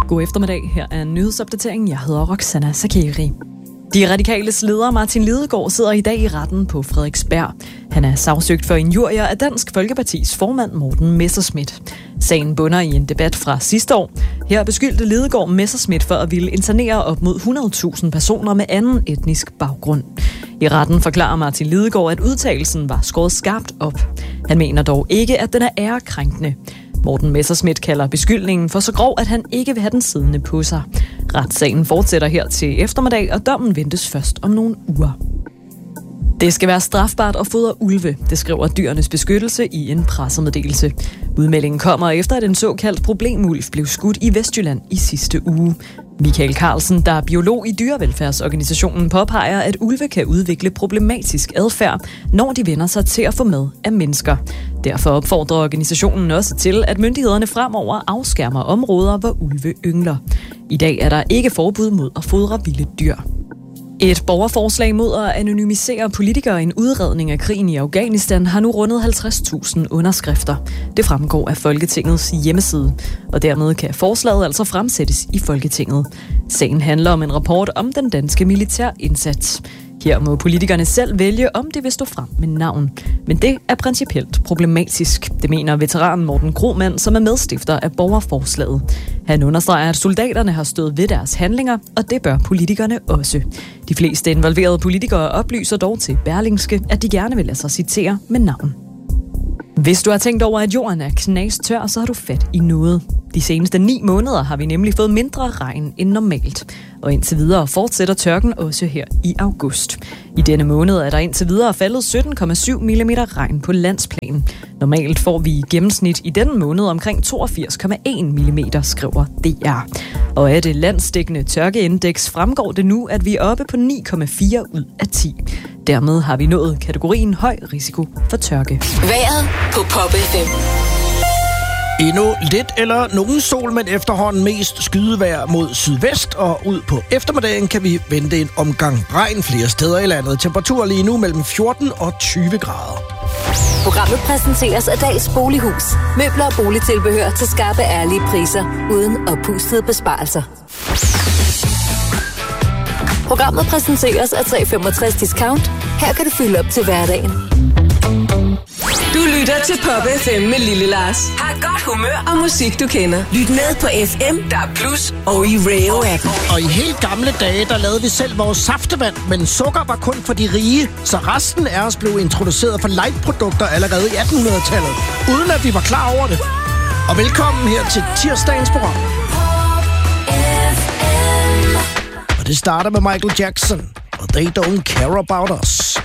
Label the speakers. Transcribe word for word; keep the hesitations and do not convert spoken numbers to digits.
Speaker 1: God eftermiddag. Her er en nyhedsopdatering. Jeg hedder Roxana Sakeri. De radikales leder Martin Lidegaard sidder i dag i retten på Frederiksberg. Han er sagsøgt for injurier af Dansk Folkepartis formand Morten Messerschmidt. Sagen bunder i en debat fra sidste år. Her beskyldte Lidegaard Messerschmidt for at ville internere op mod hundrede tusind personer med anden etnisk baggrund. I retten forklarer Martin Lidegaard, at udtalelsen var skåret skarpt op. Han mener dog ikke, at den er ærekrænkende. Morten Messerschmidt kalder beskyldningen for så grov, at han ikke vil have den siddende på sig. Retssagen fortsætter her til eftermiddag, og dommen ventes først om nogle uger. Det skal være strafbart at fodre ulve, det skriver Dyrenes Beskyttelse i en pressemeddelelse. Udmeldingen kommer efter, at en såkaldt problemulv blev skudt i Vestjylland i sidste uge. Michael Carlsen, der er biolog i dyrevelfærdsorganisationen, påpeger, at ulve kan udvikle problematisk adfærd, når de vender sig til at få mad af mennesker. Derfor opfordrer organisationen også til, at myndighederne fremover afskærmer områder, hvor ulve yngler. I dag er der ikke forbud mod at fodre vilde dyr. Et borgerforslag mod at anonymisere politikere i en udredning af krigen i Afghanistan har nu rundet halvtreds tusind underskrifter. Det fremgår af Folketingets hjemmeside, og dermed kan forslaget altså fremsættes i Folketinget. Sagen handler om en rapport om den danske militærindsats. Her må politikerne selv vælge, om det vil stå frem med navn. Men det er principielt problematisk. Det mener veteranen Morten Krohmann, som er medstifter af borgerforslaget. Han understreger, at soldaterne har stået ved deres handlinger, og det bør politikerne også. De fleste involverede politikere oplyser dog til Berlingske, at de gerne vil lade sig citere med navn. Hvis du har tænkt over, at jorden er knastør, så har du fat i noget. De seneste ni måneder har vi nemlig fået mindre regn end normalt. Og indtil videre fortsætter tørken også her i august. I denne måned er der indtil videre faldet sytten komma syv millimeter regn på landsplan. Normalt får vi i gennemsnit i denne måned omkring toogfirs komma en millimeter, skriver D R. Og af det landsdækkende tørkeindeks fremgår det nu, at vi er oppe på ni komma fire ud af ti. Dermed har vi nået kategorien høj risiko for tørke.
Speaker 2: Vejret på Pop F M.
Speaker 3: Endnu lidt eller nogen sol, men efterhånden mest skydevejr mod sydvest, og ud på eftermiddagen kan vi vente en omgang regn flere steder i landet. Temperaturer lige nu mellem fjorten og tyve grader.
Speaker 2: Programmet præsenteres af Dags Bolighus. Møbler og boligtilbehør til skarpe, ærlige priser, uden oppustede besparelser. Programmet præsenteres af tre femogtres Discount. Her kan du fylde op til hverdagen.
Speaker 4: Du lytter til Pop F M med Lille Lars. Har godt humør og musik, du kender. Lyt med på F M, der er plus, og i Rayo-appen.
Speaker 3: Og i helt gamle dage, der lavede vi selv vores saftevand, men sukker var kun for de rige, så resten af os blev introduceret for light-produkter allerede i attenhundredetallet, uden at vi var klar over det. Og velkommen her til tirsdagens program. Og det starter med Michael Jackson, og They Don't Care About Us.